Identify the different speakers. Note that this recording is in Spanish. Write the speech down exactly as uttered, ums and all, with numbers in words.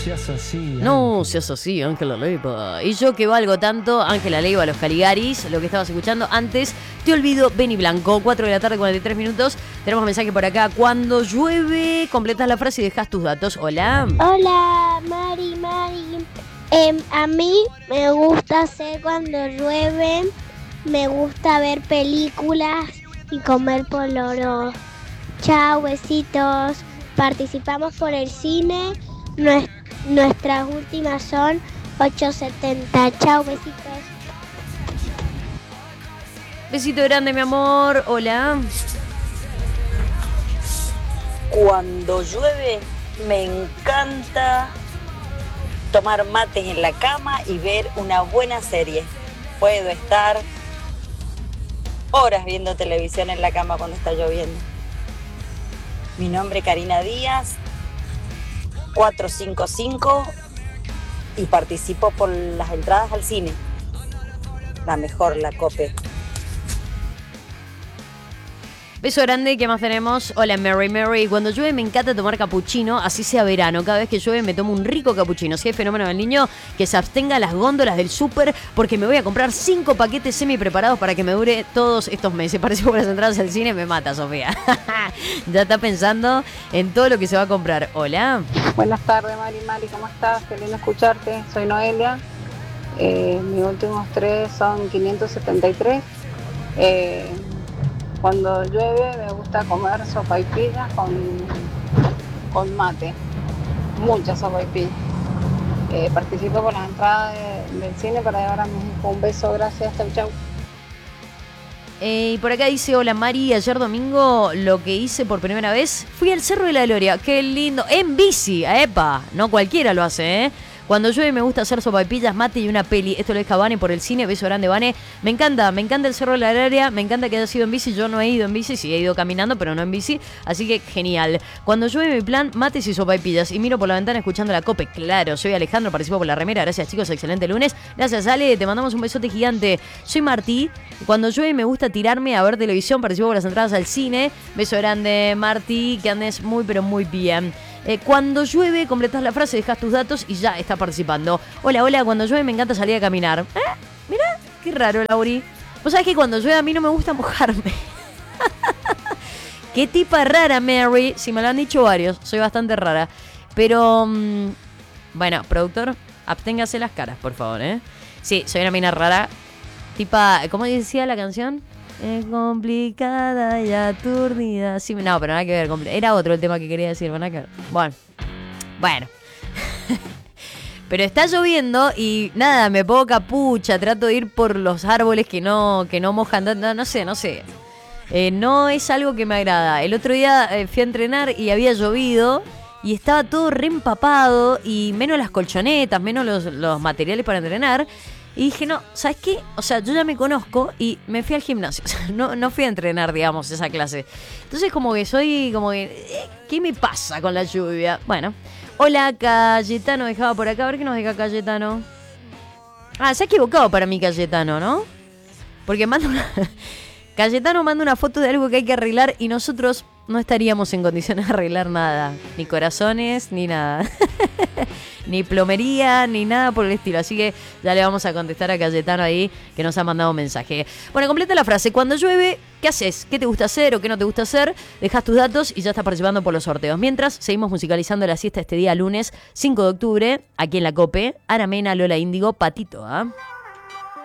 Speaker 1: seas así.
Speaker 2: No seas así, Ángela Leiva. Y yo que valgo tanto, Ángela Leiva, los Caligaris, lo que estabas escuchando antes. Te olvido, Benny Blanco, cuatro de la tarde, cuarenta y tres minutos. Tenemos mensaje por acá. Cuando llueve, completas la frase y dejas tus datos. Hola.
Speaker 3: Hola, Mari, Mari. Eh, a mí me gusta hacer cuando llueve, me gusta ver películas y comer poloro. Chao, besitos. Participamos por el cine. Nuest- nuestras últimas son ocho setenta. Chao, besitos.
Speaker 2: Besito grande, mi amor. Hola.
Speaker 4: Cuando llueve me encanta tomar mates en la cama y ver una buena serie. Puedo estar horas viendo televisión en la cama cuando está lloviendo. Mi nombre es Karina Díaz, cuatro cinco cinco, y participo por las entradas al cine. La mejor, la Cope.
Speaker 2: Beso grande, ¿qué más tenemos? Hola, Mary Mary. Cuando llueve me encanta tomar capuchino, así sea verano. Cada vez que llueve me tomo un rico capuchino. Si hay fenómeno del niño, que se abstenga a las góndolas del súper, porque me voy a comprar cinco paquetes semi preparados para que me dure todos estos meses. Parece que por las entradas al cine me mata, Sofía. Ya está pensando en todo lo que se va a comprar. Hola.
Speaker 5: Buenas tardes, Mari, Mari, ¿cómo estás? Qué lindo escucharte. Soy Noelia. Eh, mis últimos tres son quinientos setenta y tres. Eh, Cuando llueve me gusta comer sopaipillas con, con mate, mucha sopaipilla. Eh, participo por las entradas de, del cine para llevar a mi hijo. Un beso, gracias, chau chau.
Speaker 2: Eh, y por acá dice, hola Mari, ayer domingo lo que hice por primera vez, fui al Cerro de la Gloria, qué lindo, en bici, epa, no cualquiera lo hace, ¿eh? Cuando llueve me gusta hacer sopaipillas, mate y una peli. Esto lo deja Vane por el cine. Beso grande, Vane. Me encanta, me encanta el Cerro de la Gloria. Me encanta que haya sido en bici. Yo no he ido en bici, sí he ido caminando, pero no en bici. Así que genial. Cuando llueve mi plan, mates y sopaipillas. Y miro por la ventana escuchando la Cope. Claro, soy Alejandro, participo por la remera. Gracias, chicos, excelente lunes. Gracias, Ale, te mandamos un besote gigante. Soy Martí. Cuando llueve me gusta tirarme a ver televisión. Participo por las entradas al cine. Beso grande, Martí. Que andes muy, pero muy bien. Eh, cuando llueve, completas la frase, dejas tus datos y ya estás participando. Hola, hola, cuando llueve me encanta salir a caminar. ¿Eh? Mirá, qué raro, Lauri. Vos sabés que cuando llueve a mí no me gusta mojarme. Qué tipa rara, Mary. Si me lo han dicho varios, soy bastante rara. Pero, mmm, bueno, productor, absténgase las caras, por favor, ¿eh? Sí, soy una mina rara. Tipa, ¿cómo decía la canción? Es complicada y aturdida. Sí, no, pero nada que ver. Era otro el tema que quería decir. Bueno, que ver. Bueno. Bueno. Pero está lloviendo y nada, me pongo capucha. Trato de ir por los árboles que no, que no mojan. No, no sé, no sé. Eh, no es algo que me agrada. El otro día eh, fui a entrenar y había llovido y estaba todo re empapado. Y menos las colchonetas, menos los, los materiales para entrenar. Y dije, no, ¿sabes qué? O sea, yo ya me conozco y me fui al gimnasio. O sea, no, no fui a entrenar, digamos, esa clase. Entonces, como que soy, como que, eh, ¿qué me pasa con la lluvia? Bueno. Hola, Cayetano dejaba por acá. A ver qué nos deja Cayetano. Ah, se ha equivocado para mí Cayetano, ¿no? Porque manda una... Cayetano manda una foto de algo que hay que arreglar y nosotros no estaríamos en condiciones de arreglar nada. Ni corazones, ni nada. Ni plomería, ni nada por el estilo. Así que ya le vamos a contestar a Cayetano ahí, que nos ha mandado un mensaje. Bueno, completa la frase. Cuando llueve, ¿qué haces? ¿Qué te gusta hacer o qué no te gusta hacer? Dejas tus datos y ya estás participando por los sorteos. Mientras, seguimos musicalizando la siesta este día lunes cinco de octubre, aquí en la Cope. Ana Mena, Lola Índigo, Patito, ¿ah? ¿eh?